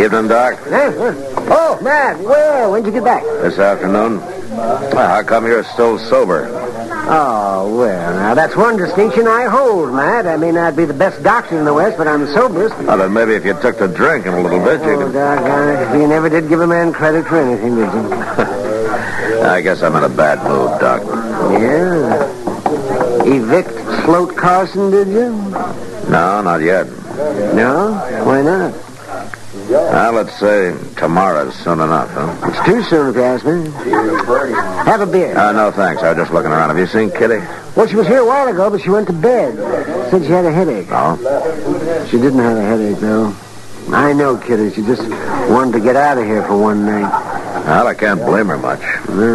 Evening, Doc. Oh, Matt, well, when'd you get back? This afternoon. Well, how come you're still sober? Oh, well, now, that's one distinction I hold, Matt. I may not be the best doctor in the West, but I'm the soberest. Well, then maybe if you took to drinking a little bit, you could... doggone it. You never did give a man credit for anything, did you? I guess I'm in a bad mood, Doc. Yeah. Evict Sloat Carson, did you? No, not yet. No? Why not? Let's say tomorrow's soon enough, huh? It's too soon, if you ask me. Have a beer. No, thanks. I was just looking around. Have you seen Kitty? Well, she was here a while ago, but she went to bed. Said she had a headache. Oh? She didn't have a headache, though. I know, Kitty. She just wanted to get out of here for one night. Well, I can't blame her much.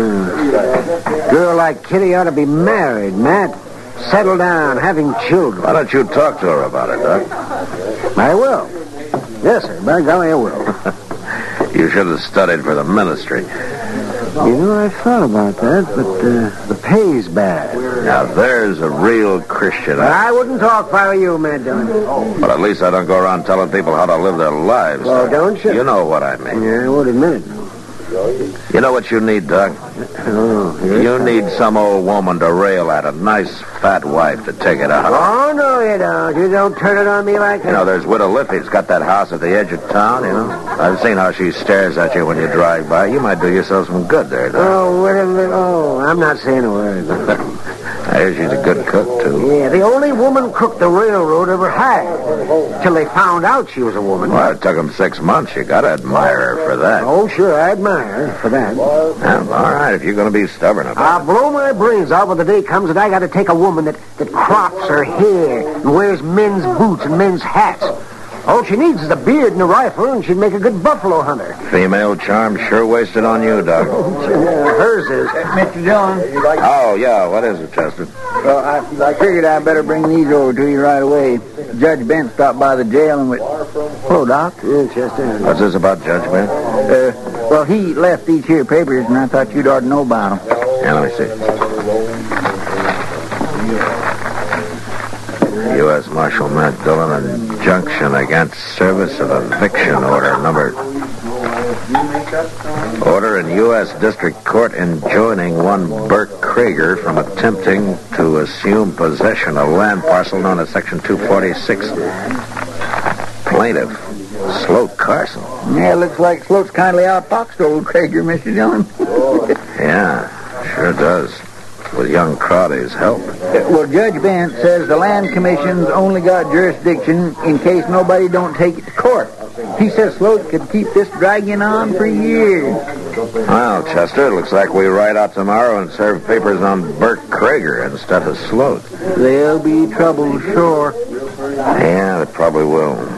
Girl like Kitty ought to be married, Matt. Settle down, having children. Why don't you talk to her about it, Doc? I will. Yes, sir. By golly, I will. You should have studied for the ministry. You know, I thought about that, but the pay's bad. Now, there's a real Christian. I wouldn't talk if I were you, Matt Dillon. But at least I don't go around telling people how to live their lives. Well, don't you? You know what I mean. Yeah, I won't admit it. You know what you need, Doc? Oh, yes. You need some old woman to rail at, a nice fat wife to take it out. Oh, no, you don't. You don't turn it on me like that. You know, there's Widow Liffey's got that house at the edge of town, you know. I've seen how she stares at you when you drive by. You might do yourself some good there, Doc. Oh, wait a minute. Oh, I'm not saying a word. I hear she's a good cook, too. Yeah, the only woman cook the railroad ever had. Till they found out she was a woman. Well, it took them 6 months. You got to admire her for that. Oh, sure, I admire her for that. Well, all right, if you're going to be stubborn about I'll blow my brains out when the day comes that I got to take a woman that crops her hair and wears men's boots and men's hats. All she needs is a beard and a rifle, and she'd make a good buffalo hunter. it. Female charm sure wasted on you, Doc. Hers is. Mr. Dillon. Oh, yeah, what is it, Chester? Well, I figured I'd better bring these over to you right away. Judge Bent stopped by the jail and went... Hello, Doc. Yeah, Chester. What's this about, Judge Ben? Well, he left these here papers, and I thought you'd ought to know about them. Yeah, let me see. U.S. Marshal Matt Dillon, injunction against service of eviction order number... Order in U.S. District Court enjoining one Burke Krager from attempting to assume possession of land parcel known as Section 246. Plaintiff, Sloat Carson. Yeah, looks like Sloat's kindly outfoxed old Krager, Mr. Dillon. Yeah, sure does. With young Crowdy's help. Well, Judge Bent says the Land Commission's only got jurisdiction in case nobody don't take it to court. He says Sloat could keep this dragging on for years. Well, Chester, it looks like we ride out tomorrow and serve papers on Burke Krager instead of Sloat. There'll be trouble, sure. Yeah, it probably will.